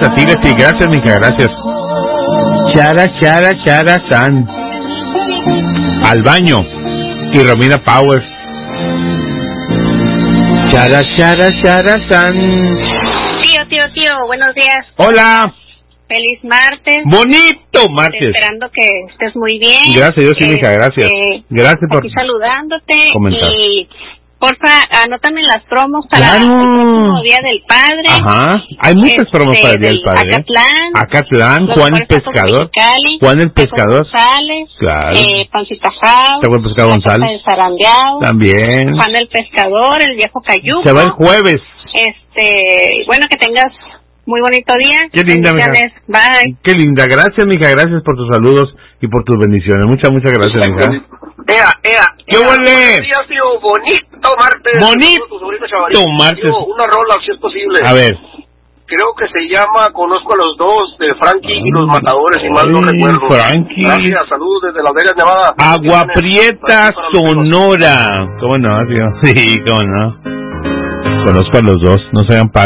así, Leti. Gracias, mija, gracias. Chara, san. Al baño. Y Romina Powers. Chara, san. Tío, buenos días. Hola. Feliz martes. Bonito martes. Esperando que estés muy bien. Gracias, yo sí, mija, gracias. Gracias por... Aquí saludándote. comentar. Y porfa, anótame las promos para ¡claro! el próximo Día del Padre. Ajá, hay muchas promos para el Día del Padre. Acatlán, Juan el Pescador. Juan el Pescador. González. Claro. Pancita House. Juan el Pescador González. De Zarandeado. También. Juan el Pescador, el viejo Cayuco. Se va el jueves. Bueno, que tengas muy bonito día. Qué linda, mija. Bye. Qué linda. Gracias, mija. Gracias por tus saludos y por tus bendiciones. Muchas gracias, mija. ¿Qué huele? Tío, bonito martes. Bonito martes. Tío, una rola, si es posible. A ver. Creo que se llama Conozco a los dos, de Frankie y los Matadores, si mal no recuerdo. Frankie. Gracias, saludos desde Las Vegas, Nevada. Agua Prieta, Sonora. ¿Cómo no, tío? Sí, cómo no. Conozco a los dos. No se hagan